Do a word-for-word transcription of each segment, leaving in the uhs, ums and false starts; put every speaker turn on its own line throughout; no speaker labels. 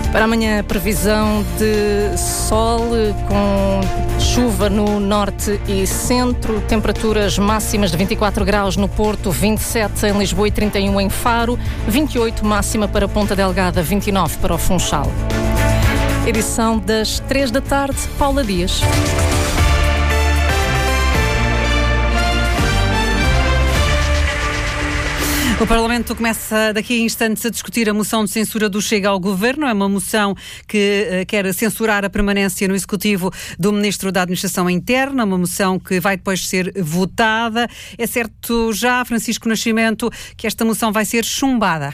Para amanhã, previsão de sol com chuva no norte e centro, temperaturas máximas de vinte e quatro graus no Porto, vinte e sete em Lisboa e trinta e um em Faro, vinte e oito máxima para Ponta Delgada, vinte e nove para o Funchal. Edição das três da tarde, Paula Dias.
O Parlamento começa daqui a instantes a discutir a moção de censura do Chega ao Governo. É uma moção que uh, quer censurar a permanência no Executivo do Ministro da Administração Interna, uma moção que vai depois ser votada. É certo já, Francisco Nascimento, que esta moção vai ser chumbada.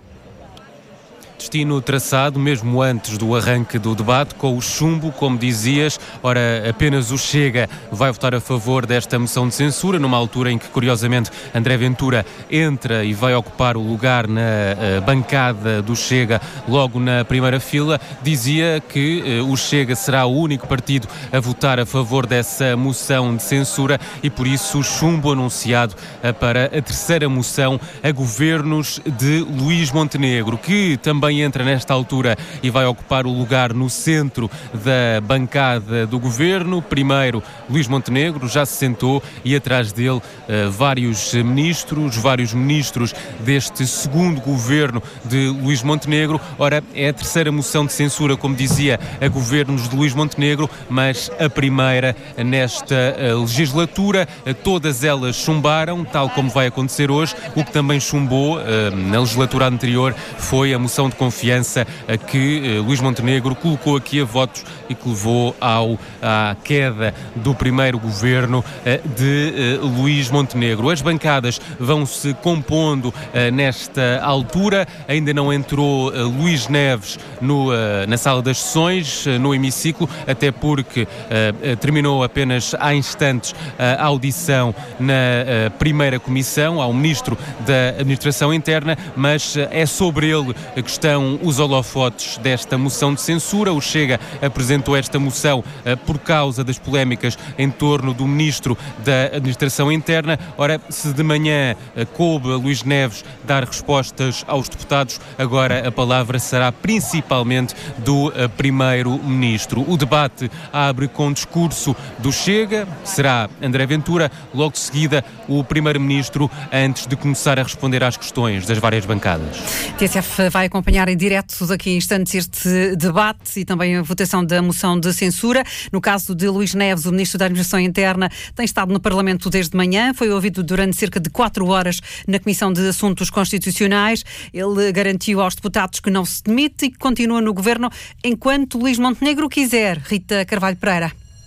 Destino traçado, mesmo antes do arranque do debate, com o chumbo, como dizias. Ora, apenas o Chega vai votar a favor desta moção de censura, numa altura em que, curiosamente, André Ventura entra e vai ocupar o lugar na uh, bancada do Chega, logo na primeira fila. Dizia que uh, o Chega será o único partido a votar a favor dessa moção de censura e, por isso, o chumbo anunciado uh, para a terceira moção a governos de Luís Montenegro, que também entra nesta altura e vai ocupar o lugar no centro da bancada do governo. Primeiro, Luís Montenegro já se sentou e atrás dele uh, vários ministros, vários ministros deste segundo governo de Luís Montenegro. Ora, é a terceira moção de censura, como dizia, a governos de Luís Montenegro, mas a primeira nesta uh, legislatura. Uh, todas elas chumbaram, tal como vai acontecer hoje. O que também chumbou uh, na legislatura anterior foi a moção de confiança a que uh, Luís Montenegro colocou aqui a votos e que levou ao, à queda do primeiro governo uh, de uh, Luís Montenegro. As bancadas vão-se compondo uh, nesta altura. Ainda não entrou uh, Luís Neves no, uh, na sala das sessões, uh, no hemiciclo, até porque uh, uh, terminou apenas há instantes a audição na uh, primeira comissão ao Ministro da Administração Interna, mas uh, é sobre ele que estão os holofotes desta moção de censura. O Chega apresentou esta moção uh, por causa das polémicas em torno do Ministro da Administração Interna. Ora, se de manhã uh, coube a Luís Neves dar respostas aos deputados, agora a palavra será principalmente do uh, Primeiro-Ministro. O debate abre com discurso do Chega, será André Ventura, logo de seguida o Primeiro-Ministro, antes de começar a responder às questões das várias bancadas.
T S F vai acompanhar em direto daqui a instantes este debate e também a votação da moção de censura. No caso de Luís Neves, o Ministro da Administração Interna tem estado no Parlamento desde manhã, foi ouvido durante cerca de quatro horas na Comissão de Assuntos Constitucionais. Ele garantiu aos deputados que não se demite e que continua no Governo enquanto Luís Montenegro quiser. Rita Carvalho Pereira.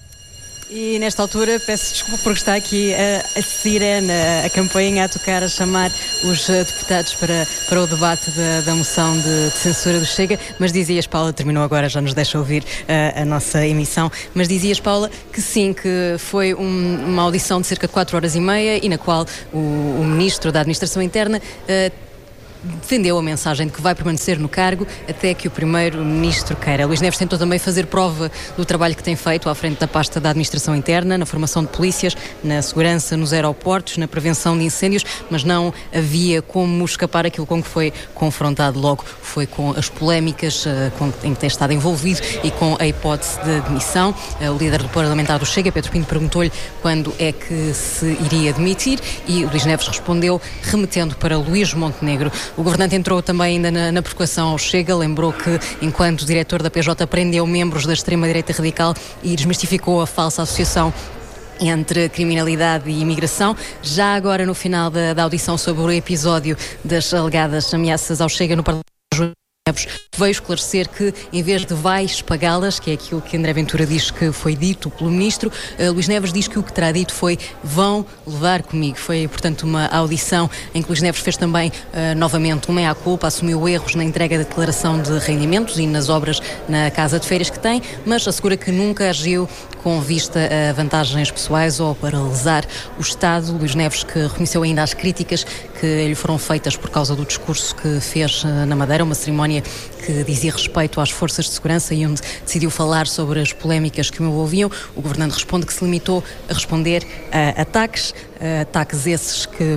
E nesta altura peço desculpa porque está aqui a, a sirene, a campainha a tocar, a chamar os deputados para, para o debate da, da moção de, de censura do Chega, mas dizias, Paula, terminou agora, já nos deixa ouvir a, a nossa emissão, mas dizias, Paula, que sim, que foi um, uma audição de cerca de quatro horas e meia e na qual o, o Ministro da Administração Interna uh, defendeu a mensagem de que vai permanecer no cargo até que o Primeiro-Ministro queira. Luís Neves tentou também fazer prova do trabalho que tem feito à frente da pasta da Administração Interna, na formação de polícias, na segurança nos aeroportos, na prevenção de incêndios, mas não havia como escapar aquilo com que foi confrontado logo. Foi com as polémicas uh, com, em que tem estado envolvido e com a hipótese de demissão. Uh, o líder do parlamentar do Chega, Pedro Pinto, perguntou-lhe quando é que se iria demitir e Luís Neves respondeu remetendo para Luís Montenegro. O governante entrou também ainda na, na provocação ao Chega, lembrou que, enquanto diretor da P J, prendeu membros da extrema-direita radical e desmistificou a falsa associação entre criminalidade e imigração. Já agora, no final da, da audição sobre o episódio das alegadas ameaças ao Chega no Parlamento, Neves veio esclarecer que, em vez de vais pagá-las, que é aquilo que André Ventura diz que foi dito pelo Ministro, uh, Luís Neves diz que o que terá dito foi vão levar comigo. Foi, portanto, uma audição em que Luís Neves fez também, uh, novamente, uma meia-culpa, assumiu erros na entrega da declaração de rendimentos e nas obras na casa de férias que tem, mas assegura que nunca agiu com vista a vantagens pessoais ou para lesar o Estado. Luís Neves, que reconheceu ainda as críticas que lhe foram feitas por causa do discurso que fez uh, na Madeira, uma cerimónia que dizia respeito às forças de segurança e onde decidiu falar sobre as polémicas que o envolviam. O governante responde que se limitou a responder a ataques, a ataques esses que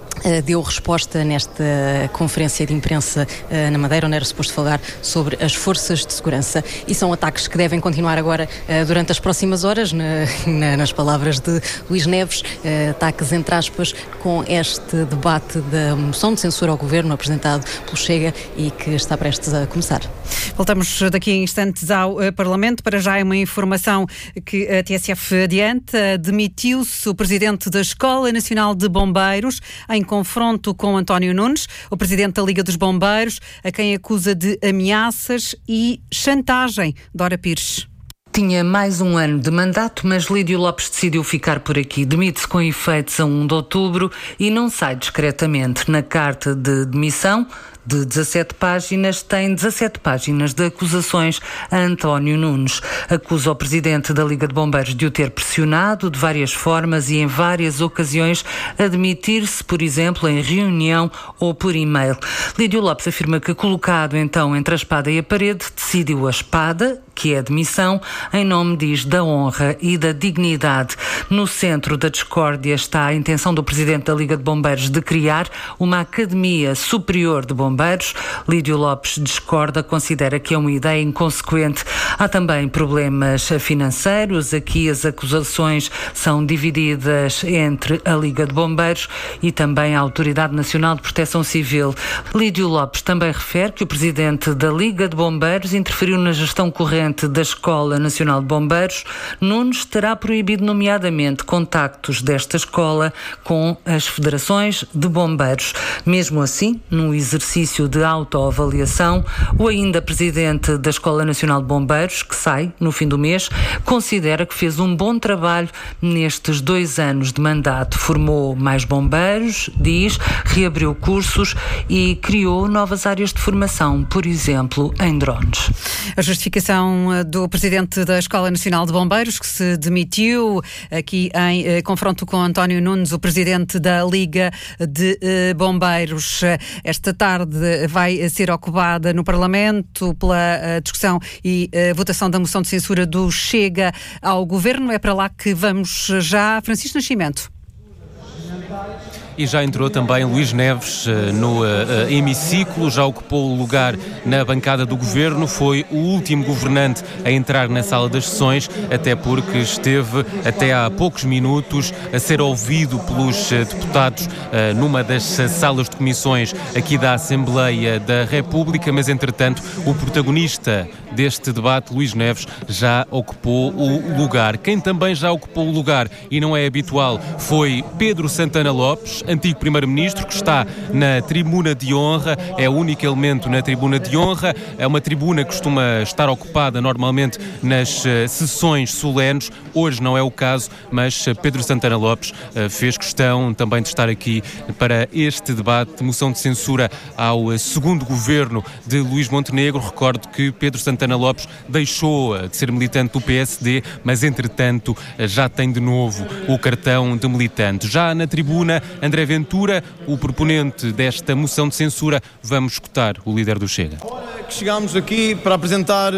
deu resposta nesta conferência de imprensa na Madeira, onde era suposto falar sobre as forças de segurança. E são ataques que devem continuar agora durante as próximas horas, na, na, nas palavras de Luís Neves, ataques entre aspas, com este debate da moção de censura ao Governo apresentado pelo Chega e que está prestes a começar.
Voltamos daqui a instantes ao uh, Parlamento. Para já é uma informação que a T S F adianta. Demitiu-se o presidente da Escola Nacional de Bombeiros em confronto com António Nunes, o presidente da Liga dos Bombeiros, a quem acusa de ameaças e chantagem. Dora Pires.
Tinha mais um ano de mandato, mas Lídio Lopes decidiu ficar por aqui. Demite-se com efeitos a primeiro de outubro e não sai discretamente. Na carta de demissão, de dezassete páginas, tem dezassete páginas de acusações a António Nunes. Acusa o presidente da Liga de Bombeiros de o ter pressionado de várias formas e em várias ocasiões a demitir-se, por exemplo, em reunião ou por e-mail. Lídio Lopes afirma que, colocado então entre a espada e a parede, decidiu a espada, que é a demissão, em nome, diz, da honra e da dignidade. No centro da discórdia está a intenção do presidente da Liga de Bombeiros de criar uma Academia Superior de Bombeiros. Lídio Lopes discorda, considera que é uma ideia inconsequente. Há também problemas financeiros. Aqui as acusações são divididas entre a Liga de Bombeiros e também a Autoridade Nacional de Proteção Civil. Lídio Lopes também refere que o presidente da Liga de Bombeiros interferiu na gestão corrente da Escola Nacional de Bombeiros. Nunes terá proibido, nomeadamente, contactos desta escola com as federações de bombeiros. Mesmo assim, no exercício de autoavaliação, o ainda presidente da Escola Nacional de Bombeiros, que sai no fim do mês, considera que fez um bom trabalho nestes dois anos de mandato. Formou mais bombeiros, diz, reabriu cursos e criou novas áreas de formação, por exemplo, em drones.
A justificação do presidente da Escola Nacional de Bombeiros, que se demitiu aqui em eh, confronto com António Nunes, o presidente da Liga de eh, Bombeiros. Esta tarde vai ser ocupada no Parlamento pela eh, discussão e eh, votação da moção de censura do Chega ao Governo. É para lá que vamos já. Francisco Nascimento.
E já entrou também Luís Neves uh, no uh, uh, hemiciclo, já ocupou o lugar na bancada do Governo, foi o último governante a entrar na sala das sessões, até porque esteve até há poucos minutos a ser ouvido pelos uh, deputados uh, numa das uh, salas de comissões aqui da Assembleia da República, mas entretanto o protagonista deste debate, Luís Neves, já ocupou o lugar. Quem também já ocupou o lugar, e não é habitual, foi Pedro Santana Lopes, antigo primeiro-ministro, que está na tribuna de honra, é o único elemento na tribuna de honra. É uma tribuna que costuma estar ocupada normalmente nas uh, sessões solenes. Hoje não é o caso, mas uh, Pedro Santana Lopes uh, fez questão também de estar aqui para este debate de moção de censura ao uh, segundo governo de Luís Montenegro. Recordo que Pedro Santana Lopes deixou uh, de ser militante do P S D, mas entretanto uh, já tem de novo o cartão de militante. Já na tribuna, André Ventura, o proponente desta moção de censura. Vamos escutar o líder do Chega.
Agora que chegámos aqui para apresentar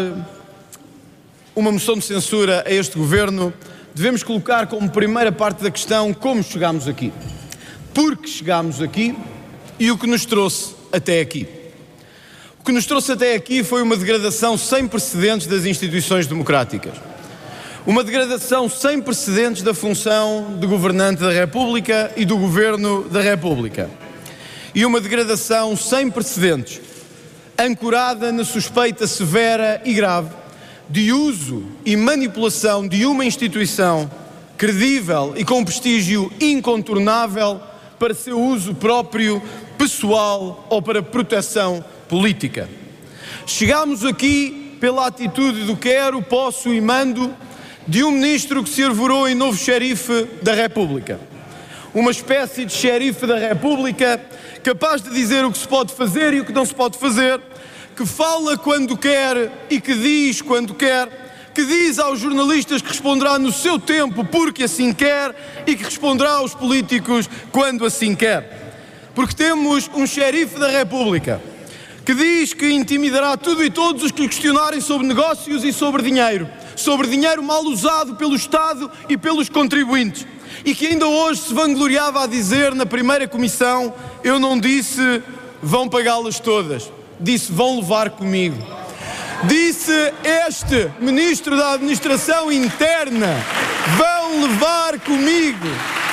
uma moção de censura a este governo, devemos colocar como primeira parte da questão como chegámos aqui. Porque chegámos aqui e o que nos trouxe até aqui. O que nos trouxe até aqui foi uma degradação sem precedentes das instituições democráticas. Uma degradação sem precedentes da função de governante da República e do Governo da República. E uma degradação sem precedentes, ancorada na suspeita severa e grave de uso e manipulação de uma instituição credível e com prestígio incontornável para seu uso próprio, pessoal ou para proteção política. Chegámos aqui pela atitude do quero, posso e mando de um ministro que se arvorou em novo xerife da República. Uma espécie de xerife da República capaz de dizer o que se pode fazer e o que não se pode fazer, que fala quando quer e que diz quando quer, que diz aos jornalistas que responderá no seu tempo porque assim quer e que responderá aos políticos quando assim quer. Porque temos um xerife da República que diz que intimidará tudo e todos os que lhe questionarem sobre negócios e sobre dinheiro, sobre dinheiro mal usado pelo Estado e pelos contribuintes. e que ainda hoje se vangloriava a dizer na primeira comissão: eu não disse vão pagá-las todas, disse vão levar comigo. Disse este Ministro da Administração Interna: vão levar comigo.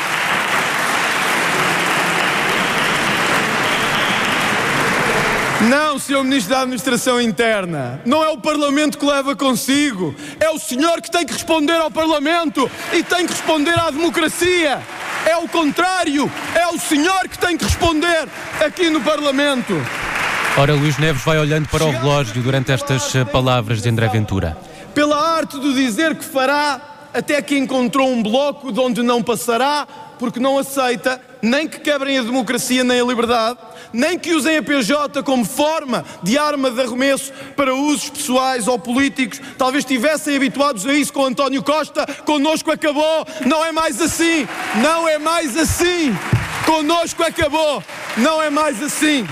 Não, senhor Ministro da Administração Interna, não é o Parlamento que leva consigo, é o senhor que tem que responder ao Parlamento e tem que responder à democracia. É o contrário, é o senhor que tem que responder aqui no Parlamento.
Ora, Luís Neves vai olhando para o relógio durante estas palavras de André Ventura.
Pela arte do dizer que fará, até que encontrou um bloco de onde não passará, porque não aceita nem que quebrem a democracia nem a liberdade, nem que usem a P J como forma de arma de arremesso para usos pessoais ou políticos. Talvez estivessem habituados a isso com António Costa. Connosco acabou, não é mais assim, não é mais assim. Connosco acabou, não é mais assim.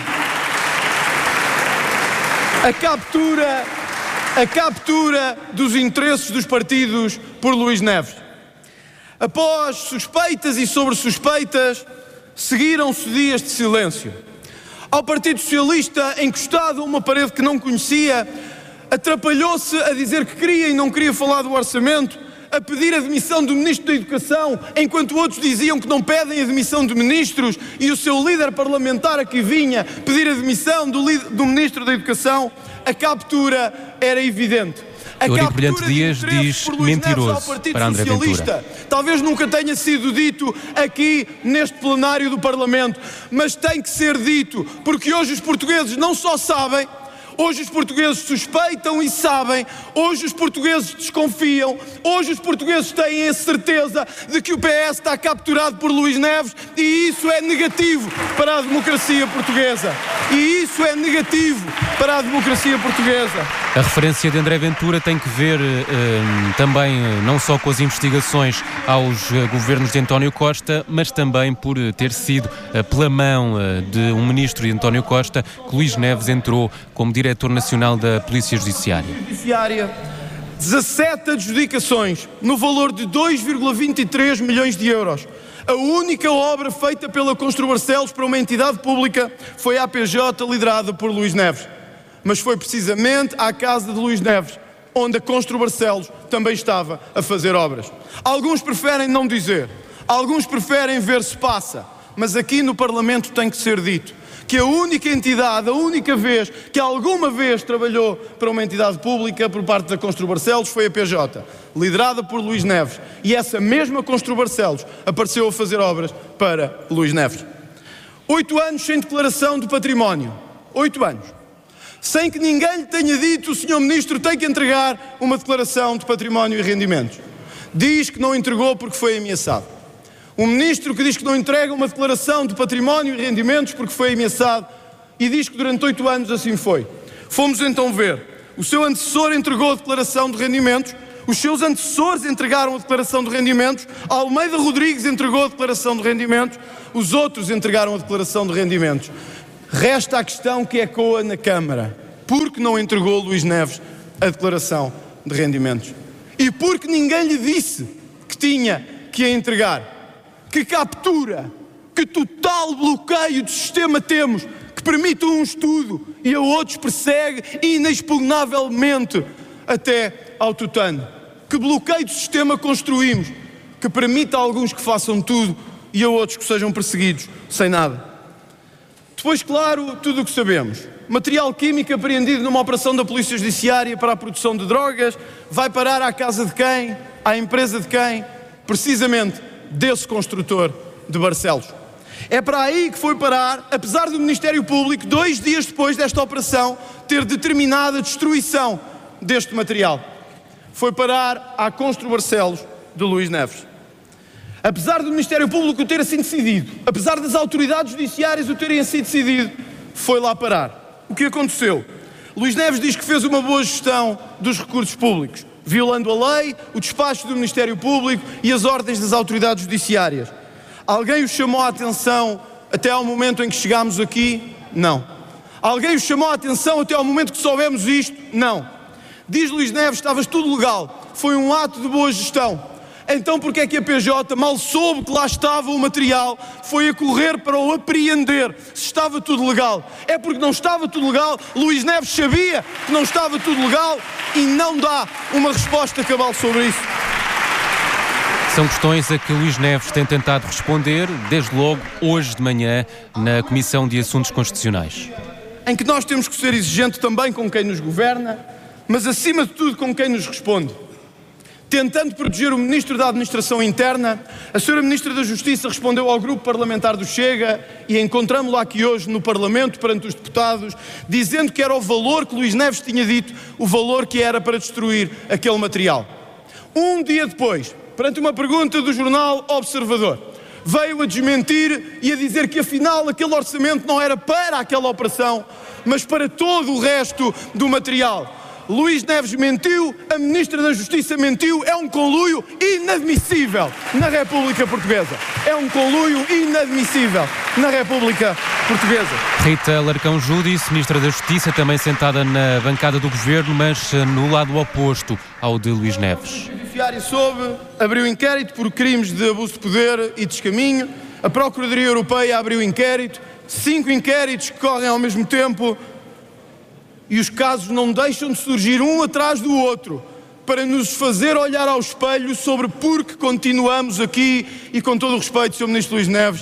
A captura, a captura dos interesses dos partidos por Luís Neves. Após suspeitas e sobre suspeitas, seguiram-se dias de silêncio. Ao Partido Socialista, encostado a uma parede que não conhecia, atrapalhou-se a dizer que queria e não queria falar do orçamento, a pedir a demissão do Ministro da Educação, enquanto outros diziam que não pedem a demissão de ministros, e o seu líder parlamentar aqui vinha pedir a demissão do, do Ministro da Educação. A captura era evidente.
Eurico Brilhante Dias diz mentiroso para André Ventura.
Talvez nunca tenha sido dito aqui neste plenário do Parlamento, mas tem que ser dito, porque hoje os portugueses não só sabem, hoje os portugueses suspeitam e sabem, hoje os portugueses desconfiam, hoje os portugueses têm a certeza de que o P S está capturado por Luís Neves, e isso é negativo para a democracia portuguesa. E isso é negativo para a democracia portuguesa.
A referência de André Ventura tem que ver eh, também não só com as investigações aos eh, governos de António Costa, mas também por ter sido eh, pela mão eh, de um ministro de António Costa que Luís Neves entrou como diretor nacional da Polícia Judiciária.
Judiciária, dezassete adjudicações no valor de dois vírgula vinte e três milhões de euros. A única obra feita pela Construbarcelos para uma entidade pública foi a A P J liderada por Luís Neves. Mas foi precisamente à casa de Luís Neves onde a Construbarcelos também estava a fazer obras. Alguns preferem não dizer, alguns preferem ver se passa, mas aqui no Parlamento tem que ser dito que a única entidade, a única vez que alguma vez trabalhou para uma entidade pública por parte da Construbarcelos foi a P J, liderada por Luís Neves. E essa mesma Construbarcelos apareceu a fazer obras para Luís Neves. Oito anos sem declaração de património. Oito anos. Sem que ninguém lhe tenha dito: o senhor Ministro tem que entregar uma declaração de património e rendimentos. Diz que não entregou porque foi ameaçado. Um ministro que diz que não entrega uma declaração de património e rendimentos porque foi ameaçado, e diz que durante oito anos assim foi. Fomos então ver. O seu antecessor entregou a declaração de rendimentos, os seus antecessores entregaram a declaração de rendimentos, Almeida Rodrigues entregou a declaração de rendimentos, os outros entregaram a declaração de rendimentos. Resta a questão que ecoa na Câmara: por que não entregou Luís Neves a declaração de rendimentos? E por que ninguém lhe disse que tinha que a entregar? Que captura, que total bloqueio do sistema temos, que permite um estudo e a outros persegue inexpugnavelmente até ao tutano. Que bloqueio do sistema construímos, que permite a alguns que façam tudo e a outros que sejam perseguidos sem nada. Depois, claro, tudo o que sabemos. Material químico apreendido numa operação da Polícia Judiciária para a produção de drogas vai parar à casa de quem? À empresa de quem? Precisamente desse construtor de Barcelos. É para aí que foi parar, apesar do Ministério Público, dois dias depois desta operação, ter determinado a destruição deste material. Foi parar à Construbarcelos de Luís Neves. Apesar do Ministério Público o ter assim decidido, apesar das autoridades judiciárias o terem assim decidido, foi lá parar. O que aconteceu? Luís Neves diz que fez uma boa gestão dos recursos públicos, violando a lei, o despacho do Ministério Público e as ordens das autoridades judiciárias. Alguém o chamou a atenção até ao momento em que chegámos aqui? Não. Alguém o chamou a atenção até ao momento que soubemos isto? Não. Diz Luís Neves: estavas tudo legal, foi um ato de boa gestão. Então porque é que a P J, mal soube que lá estava o material, foi a correr para o apreender se estava tudo legal? É porque não estava tudo legal, Luís Neves sabia que não estava tudo legal e não dá uma resposta cabal sobre isso.
São questões a que Luís Neves tem tentado responder, desde logo hoje de manhã, na Comissão de Assuntos Constitucionais.
Em que nós temos que ser exigentes também com quem nos governa, mas acima de tudo com quem nos responde. Tentando proteger o Ministro da Administração Interna, a senhora Ministra da Justiça respondeu ao grupo parlamentar do Chega e encontramos-la aqui hoje no Parlamento, perante os deputados, dizendo que era o valor que Luís Neves tinha dito, o valor que era para destruir aquele material. Um dia depois, perante uma pergunta do jornal Observador, veio a desmentir e a dizer que afinal aquele orçamento não era para aquela operação, mas para todo o resto do material. Luís Neves mentiu, a Ministra da Justiça mentiu, é um conluio inadmissível na República Portuguesa. É um conluio inadmissível na República Portuguesa.
Rita Larcão Júdice, Ministra da Justiça, também sentada na bancada do Governo, mas no lado oposto ao de Luís Neves.
O Judiciário soube, abriu inquérito por crimes de abuso de poder e descaminho. A Procuradoria Europeia abriu inquérito. Cinco inquéritos que correm ao mesmo tempo. E os casos não deixam de surgir um atrás do outro para nos fazer olhar ao espelho sobre por que continuamos aqui e, com todo o respeito, senhor Ministro Luís Neves,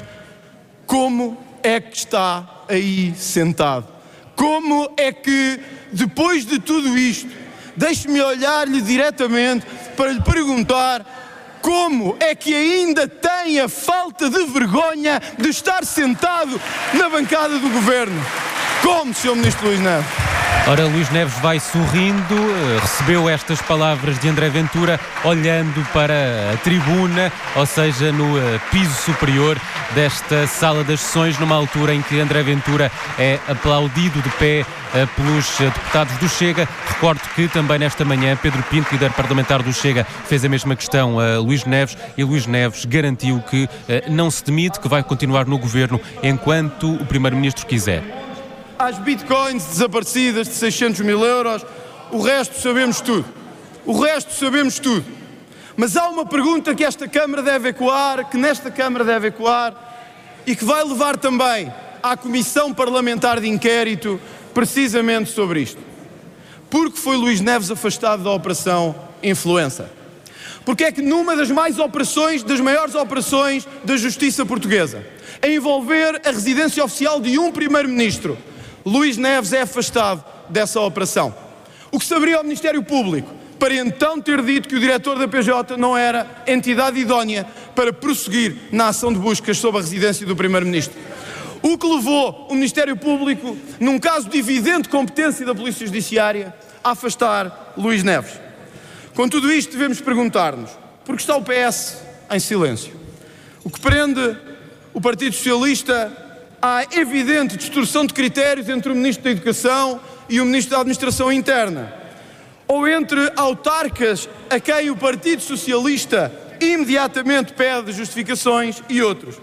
como é que está aí sentado? Como é que, depois de tudo isto, deixe-me olhar-lhe diretamente para lhe perguntar como é que ainda tem a falta de vergonha de estar sentado na bancada do Governo? Como, senhor Ministro Luís Neves?
Ora, Luís Neves vai sorrindo, recebeu estas palavras de André Ventura olhando para a tribuna, ou seja, no piso superior desta sala das sessões, numa altura em que André Ventura é aplaudido de pé pelos deputados do Chega. Recordo que também nesta manhã Pedro Pinto, líder parlamentar do Chega, fez a mesma questão a Luís Neves e Luís Neves garantiu que não se demite, que vai continuar no governo enquanto o primeiro-ministro quiser.
Às bitcoins desaparecidas de seiscentos mil euros, o resto sabemos tudo. O resto sabemos tudo. Mas há uma pergunta que esta Câmara deve ecoar, que nesta Câmara deve ecoar e que vai levar também à Comissão Parlamentar de Inquérito precisamente sobre isto. Por que foi Luís Neves afastado da Operação Influencer? Porque é que numa das mais operações, das maiores operações da Justiça Portuguesa, a envolver a residência oficial de um primeiro-ministro, Luís Neves é afastado dessa operação. O que saberia ao Ministério Público para então ter dito que o diretor da P J não era entidade idónea para prosseguir na ação de buscas sob a residência do primeiro-ministro? O que levou o Ministério Público, num caso de evidente competência da Polícia Judiciária, a afastar Luís Neves? Com tudo isto devemos perguntar-nos, por que está o P S em silêncio? O que prende o Partido Socialista há evidente distorção de critérios entre o Ministro da Educação e o Ministro da Administração Interna, ou entre autarcas a quem o Partido Socialista imediatamente pede justificações e outros.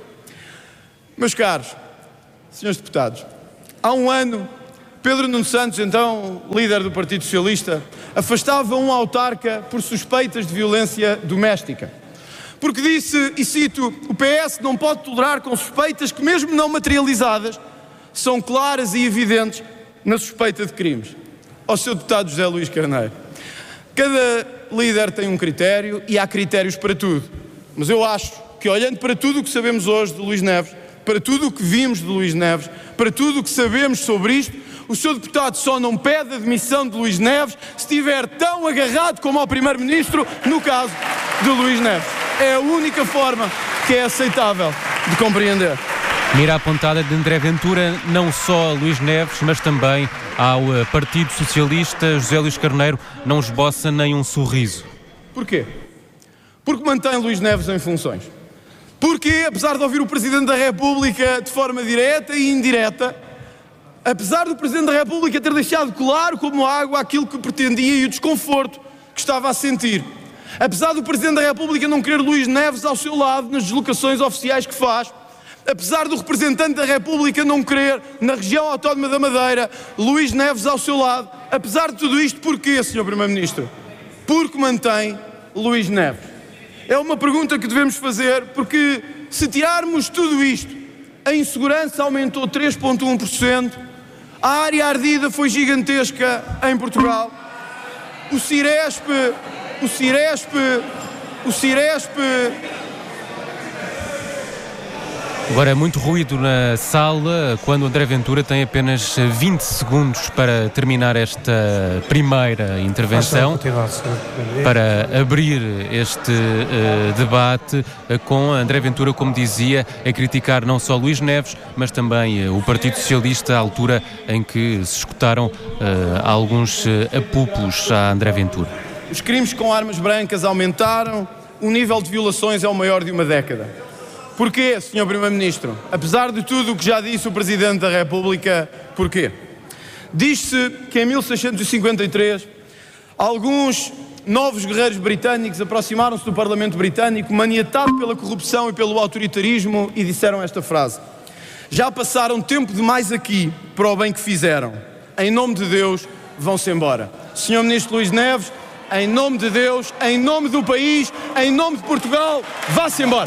Meus caros, senhores deputados, há um ano, Pedro Nuno Santos, então líder do Partido Socialista, afastava um autarca por suspeitas de violência doméstica. Porque disse, e cito, o P S não pode tolerar com suspeitas que, mesmo não materializadas, são claras e evidentes na suspeita de crimes. Ao seu deputado José Luís Carneiro, cada líder tem um critério e há critérios para tudo. Mas eu acho que, olhando para tudo o que sabemos hoje de Luís Neves, para tudo o que vimos de Luís Neves, para tudo o que sabemos sobre isto, o seu deputado só não pede a demissão de Luís Neves se estiver tão agarrado como ao primeiro-ministro no caso de Luís Neves. É a única forma que é aceitável de compreender.
Mira apontada de André Ventura, não só a Luís Neves, mas também ao Partido Socialista. José Luís Carneiro não esboça nem um sorriso.
Porquê? Porque mantém Luís Neves em funções. Porque, apesar de ouvir o Presidente da República de forma direta e indireta, apesar do Presidente da República ter deixado claro como água aquilo que pretendia e o desconforto que estava a sentir, apesar do Presidente da República não querer Luís Neves ao seu lado nas deslocações oficiais que faz, apesar do representante da República não querer na região autónoma da Madeira Luís Neves ao seu lado, apesar de tudo isto, porquê, senhor Primeiro-Ministro? Porque mantém Luís Neves. É uma pergunta que devemos fazer, porque se tirarmos tudo isto, a insegurança aumentou três vírgula um por cento, a área ardida foi gigantesca em Portugal, o Ciresp, o Ciresp, o Ciresp...
Agora, muito ruído na sala, quando André Ventura tem apenas vinte segundos para terminar esta primeira intervenção, para abrir este uh, debate uh, com André Ventura, como dizia, a criticar não só Luís Neves, mas também uh, o Partido Socialista, à altura em que se escutaram uh, alguns uh, apupos a André Ventura.
Os crimes com armas brancas aumentaram, o nível de violações é o maior de uma década. Porquê, senhor Primeiro-Ministro? Apesar de tudo o que já disse o Presidente da República, porquê? Diz-se que em mil seiscentos e cinquenta e três alguns novos guerreiros britânicos aproximaram-se do Parlamento Britânico, maniatados pela corrupção e pelo autoritarismo, e disseram esta frase: já passaram tempo demais aqui para o bem que fizeram. Em nome de Deus, vão-se embora. senhor Ministro Luís Neves, em nome de Deus, em nome do país, em nome de Portugal, vá-se embora.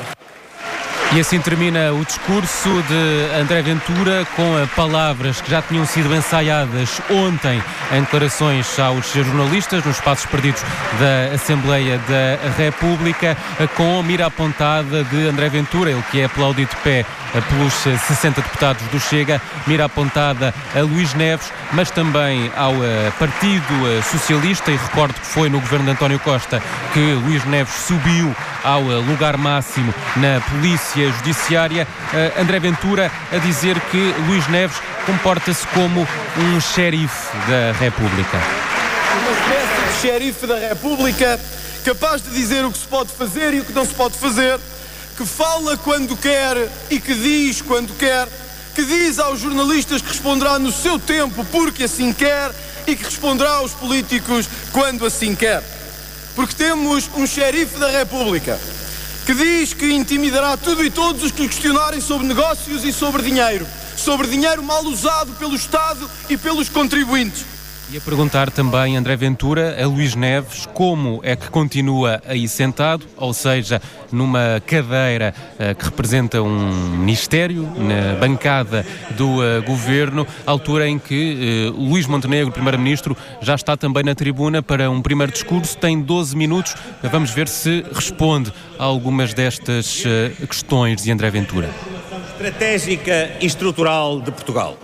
E assim termina o discurso de André Ventura, com palavras que já tinham sido ensaiadas ontem em declarações aos jornalistas nos espaços perdidos da Assembleia da República, com a mira apontada de André Ventura, ele que é aplaudido de pé pelos sessenta deputados do Chega, mira apontada a Luís Neves, mas também ao Partido Socialista, e recordo que foi no governo de António Costa que Luís Neves subiu ao lugar máximo na Polícia Judiciária. André Ventura a dizer que Luís Neves comporta-se como um xerife da República.
Uma espécie de xerife da República, capaz de dizer o que se pode fazer e o que não se pode fazer, que fala quando quer e que diz quando quer, que diz aos jornalistas que responderá no seu tempo porque assim quer e que responderá aos políticos quando assim quer. Porque temos um xerife da República que diz que intimidará tudo e todos os que lhe questionarem sobre negócios e sobre dinheiro, sobre dinheiro mal usado pelo Estado e pelos contribuintes.
E a perguntar também, André Ventura, a Luís Neves, como é que continua aí sentado, ou seja, numa cadeira uh, que representa um ministério, na bancada do uh, governo, altura em que uh, Luís Montenegro, Primeiro-Ministro, já está também na tribuna para um primeiro discurso, tem doze minutos, vamos ver se responde a algumas destas uh, questões de André Ventura.
Estratégica e estrutural de Portugal.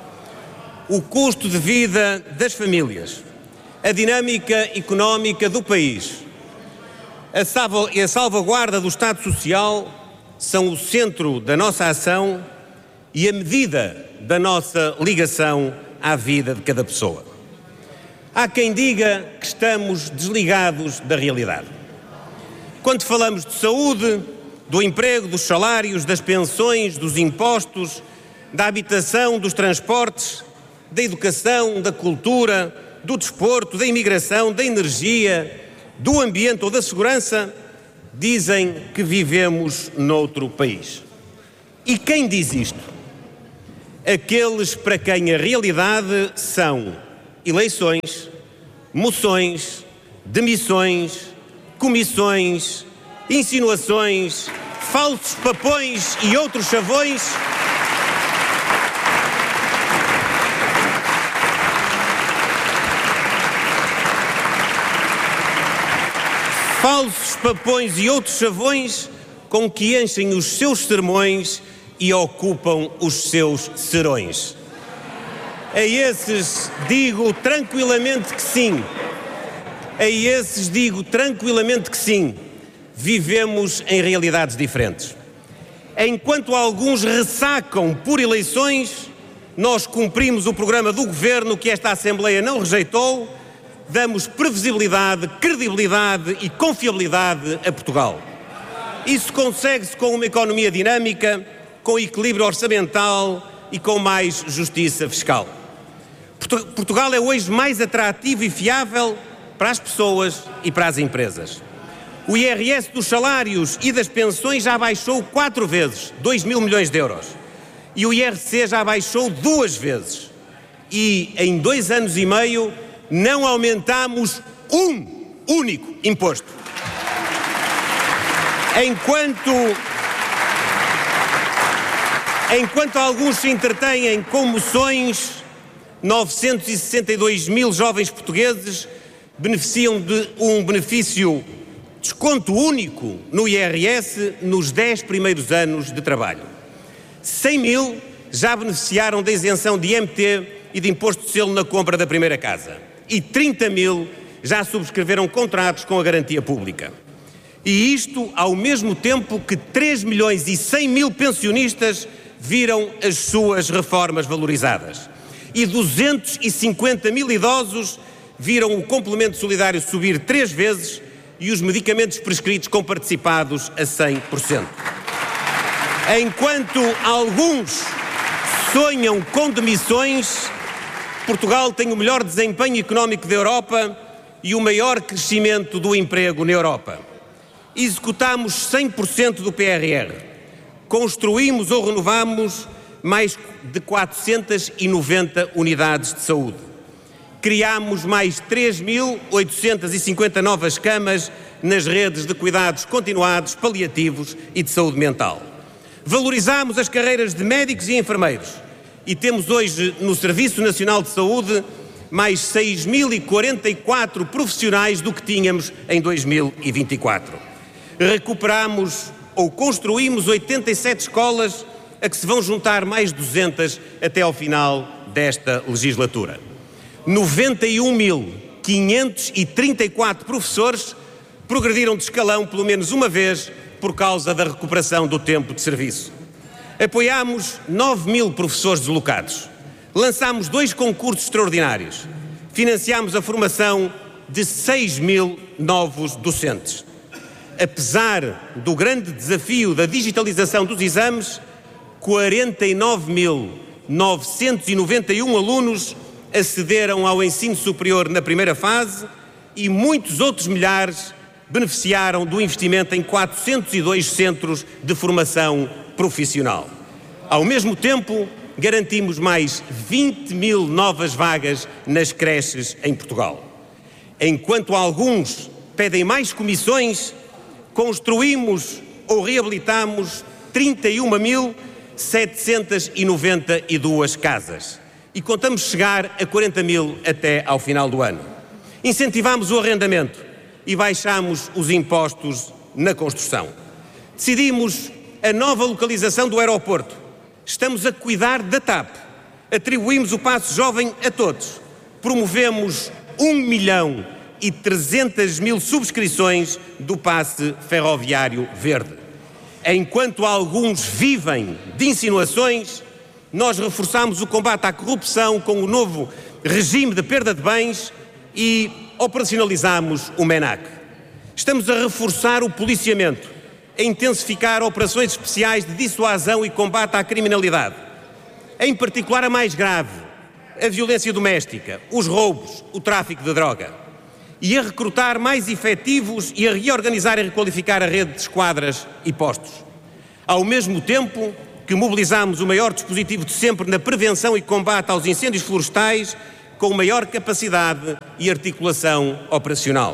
O custo de vida das famílias, a dinâmica económica do país, a, salva, a salvaguarda do Estado Social são o centro da nossa ação e a medida da nossa ligação à vida de cada pessoa. Há quem diga que estamos desligados da realidade. Quando falamos de saúde, do emprego, dos salários, das pensões, dos impostos, da habitação, dos transportes, da educação, da cultura, do desporto, da imigração, da energia, do ambiente ou da segurança, dizem que vivemos noutro país. E quem diz isto? Aqueles para quem a realidade são eleições, moções, demissões, comissões, insinuações, falsos papões e outros chavões. Falsos papões e outros chavões com que enchem os seus sermões e ocupam os seus serões. A esses digo tranquilamente que sim. A esses digo tranquilamente que sim. Vivemos em realidades diferentes. Enquanto alguns ressacam por eleições, nós cumprimos o programa do Governo que esta Assembleia não rejeitou. Damos previsibilidade, credibilidade e confiabilidade a Portugal. Isso consegue-se com uma economia dinâmica, com equilíbrio orçamental e com mais justiça fiscal. Portugal é hoje mais atrativo e fiável para as pessoas e para as empresas. O I R S dos salários e das pensões já baixou quatro vezes, dois mil milhões de euros. E o I R C já baixou duas vezes. E em dois anos e meio não aumentamos um único imposto. Enquanto, enquanto alguns se entretêm com moções, novecentos e sessenta e dois mil jovens portugueses beneficiam de um benefício desconto único no I R S nos dez primeiros anos de trabalho. cem mil já beneficiaram da isenção de I M T e de imposto de selo na compra da primeira casa. E trinta mil já subscreveram contratos com a garantia pública. E isto ao mesmo tempo que três milhões e cem mil pensionistas viram as suas reformas valorizadas. E duzentos e cinquenta mil idosos viram o complemento solidário subir três vezes e os medicamentos prescritos comparticipados a cem por cento. Enquanto alguns sonham com demissões, Portugal tem o melhor desempenho económico da Europa e o maior crescimento do emprego na Europa. Executámos cem por cento do P R R. Construímos ou renovamos mais de quatrocentas e noventa unidades de saúde. Criámos mais três mil oitocentas e cinquenta novas camas nas redes de cuidados continuados, paliativos e de saúde mental. Valorizámos as carreiras de médicos e enfermeiros e temos hoje no Serviço Nacional de Saúde mais seis mil e quarenta e quatro profissionais do que tínhamos em dois mil e vinte e quatro. Recuperamos ou construímos oitenta e sete escolas a que se vão juntar mais duzentas até ao final desta legislatura. noventa e um mil quinhentos e trinta e quatro professores progrediram de escalão pelo menos uma vez por causa da recuperação do tempo de serviço. Apoiámos nove mil professores deslocados. Lançámos dois concursos extraordinários. Financiámos a formação de seis mil novos docentes. Apesar do grande desafio da digitalização dos exames, quarenta e nove mil novecentos e noventa e um alunos acederam ao ensino superior na primeira fase e muitos outros milhares beneficiaram do investimento em quatrocentos e dois centros de formação profissional. Ao mesmo tempo, garantimos mais vinte mil novas vagas nas creches em Portugal. Enquanto alguns pedem mais comissões, construímos ou reabilitamos trinta e uma mil setecentas e noventa e duas casas e contamos chegar a quarenta mil até ao final do ano. Incentivamos o arrendamento e baixamos os impostos na construção. Decidimos a nova localização do aeroporto. Estamos a cuidar da TAP. Atribuímos o passe jovem a todos. Promovemos um milhão e trezentas mil subscrições do passe ferroviário verde. Enquanto alguns vivem de insinuações, nós reforçamos o combate à corrupção com o novo regime de perda de bens e operacionalizamos o MENAC. Estamos a reforçar o policiamento, a intensificar operações especiais de dissuasão e combate à criminalidade, em particular a mais grave, a violência doméstica, os roubos, o tráfico de droga, e a recrutar mais efetivos e a reorganizar e requalificar a rede de esquadras e postos. Ao mesmo tempo que mobilizamos o maior dispositivo de sempre na prevenção e combate aos incêndios florestais, com maior capacidade e articulação operacional.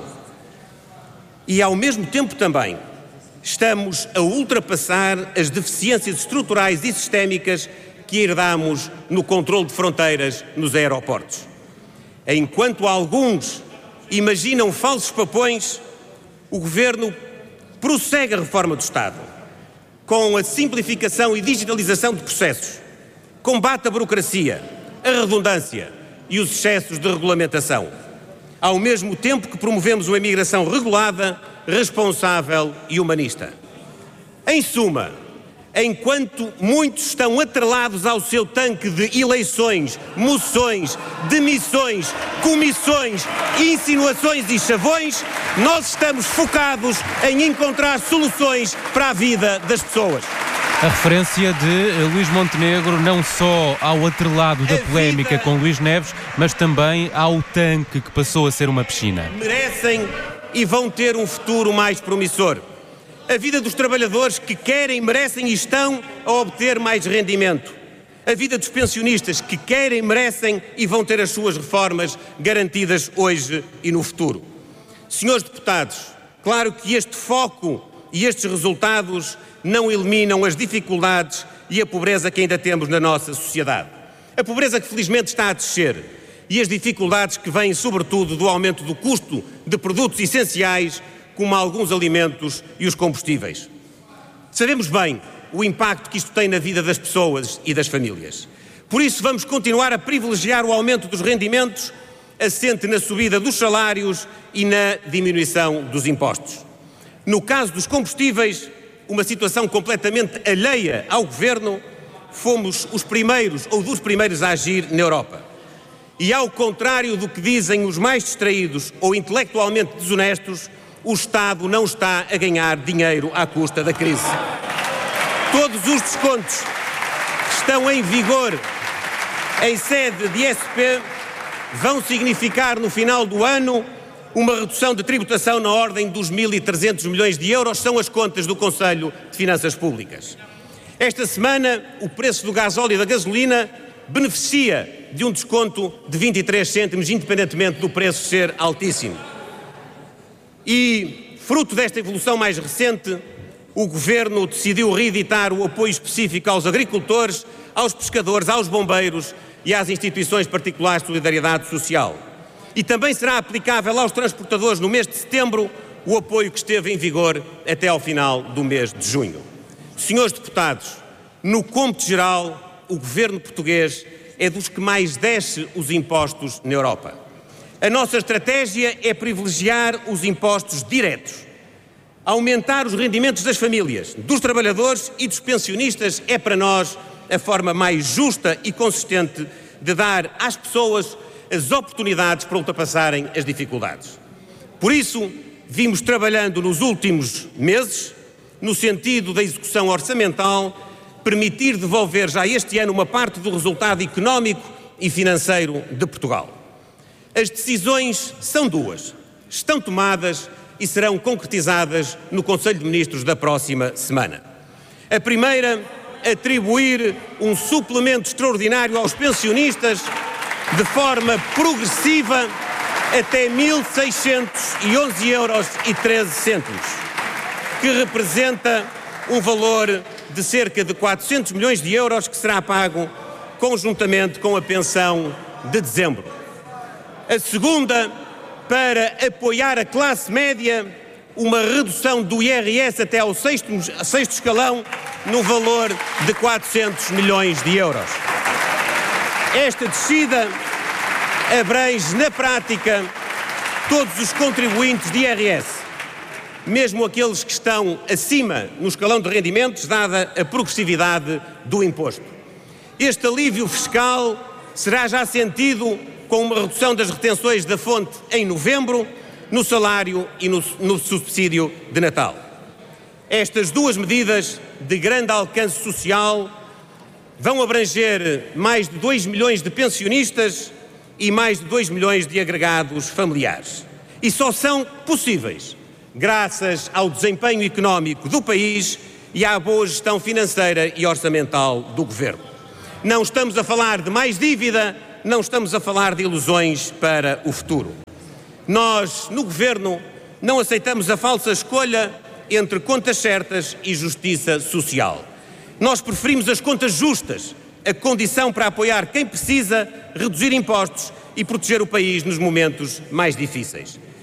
E ao mesmo tempo também estamos a ultrapassar as deficiências estruturais e sistémicas que herdamos no controle de fronteiras nos aeroportos. Enquanto alguns imaginam falsos papões, o Governo prossegue a reforma do Estado, com a simplificação e digitalização de processos, combate a burocracia, a redundância e os excessos de regulamentação, ao mesmo tempo que promovemos uma imigração regulada, responsável e humanista. Em suma, enquanto muitos estão atrelados ao seu tanque de eleições, moções, demissões, comissões, insinuações e chavões, nós estamos focados em encontrar soluções para a vida das pessoas.
A referência de Luís Montenegro não só ao atrelado da polémica com Luís Neves, mas também ao tanque que passou a ser uma piscina.
Merecem e vão ter um futuro mais promissor. A vida dos trabalhadores que querem, merecem e estão a obter mais rendimento. A vida dos pensionistas que querem, merecem e vão ter as suas reformas garantidas hoje e no futuro. Senhores deputados, claro que este foco e estes resultados não eliminam as dificuldades e a pobreza que ainda temos na nossa sociedade. A pobreza que felizmente está a descer e as dificuldades que vêm sobretudo do aumento do custo de produtos essenciais como alguns alimentos e os combustíveis. Sabemos bem o impacto que isto tem na vida das pessoas e das famílias. Por isso vamos continuar a privilegiar o aumento dos rendimentos, assente na subida dos salários e na diminuição dos impostos. No caso dos combustíveis, uma situação completamente alheia ao Governo, fomos os primeiros ou dos primeiros a agir na Europa. E ao contrário do que dizem os mais distraídos ou intelectualmente desonestos, o Estado não está a ganhar dinheiro à custa da crise. Todos os descontos que estão em vigor em sede de S P vão significar no final do ano uma redução de tributação na ordem dos mil e trezentos milhões de euros, são as contas do Conselho de Finanças Públicas. Esta semana, o preço do gasóleo e da gasolina beneficia de um desconto de vinte e três cêntimos, independentemente do preço ser altíssimo. E, fruto desta evolução mais recente, o Governo decidiu reeditar o apoio específico aos agricultores, aos pescadores, aos bombeiros e às instituições particulares de solidariedade social. E também será aplicável aos transportadores no mês de setembro o apoio que esteve em vigor até ao final do mês de junho. Senhores deputados, no cômputo geral, o Governo português é dos que mais desce os impostos na Europa. A nossa estratégia é privilegiar os impostos diretos. Aumentar os rendimentos das famílias, dos trabalhadores e dos pensionistas é para nós a forma mais justa e consistente de dar às pessoas as oportunidades para ultrapassarem as dificuldades. Por isso, vimos trabalhando nos últimos meses, no sentido da execução orçamental, permitir devolver já este ano uma parte do resultado económico e financeiro de Portugal. As decisões são duas, estão tomadas e serão concretizadas no Conselho de Ministros da próxima semana. A primeira, atribuir um suplemento extraordinário aos pensionistas de forma progressiva até mil seiscentos e onze euros e treze cêntimos, que representa um valor de cerca de quatrocentos milhões de euros que será pago conjuntamente com a pensão de dezembro. A segunda, para apoiar a classe média, uma redução do I R S até ao sexto, sexto escalão no valor de quatrocentos milhões de euros. Esta descida abrange, na prática, todos os contribuintes de I R S, mesmo aqueles que estão acima no escalão de rendimentos, dada a progressividade do imposto. Este alívio fiscal será já sentido com uma redução das retenções da fonte em novembro, no salário e no, no subsídio de Natal. Estas duas medidas de grande alcance social vão abranger mais de dois milhões de pensionistas e mais de dois milhões de agregados familiares. E só são possíveis graças ao desempenho económico do país e à boa gestão financeira e orçamental do Governo. Não estamos a falar de mais dívida, não estamos a falar de ilusões para o futuro. Nós, no Governo, não aceitamos a falsa escolha entre contas certas e justiça social. Nós preferimos as contas justas, a condição para apoiar quem precisa, reduzir impostos e proteger o país nos momentos mais difíceis.